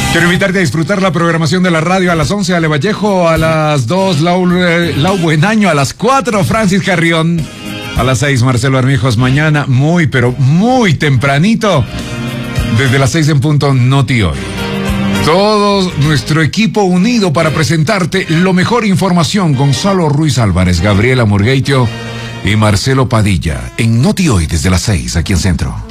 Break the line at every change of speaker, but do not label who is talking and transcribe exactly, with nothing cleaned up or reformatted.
Quiero invitarte a disfrutar la programación de la radio a las once, Ale Vallejo, a las dos, Lau, Lau Buenaño, a las cuatro, Francis Carrión, a las seis, Marcelo Armijos. Mañana, muy, pero muy tempranito, desde las seis en punto, Noti Hoy. Todo nuestro equipo unido para presentarte lo mejor información. Gonzalo Ruiz Álvarez, Gabriela Murgueitio y Marcelo Padilla en Noti Hoy desde las seis, aquí en Centro.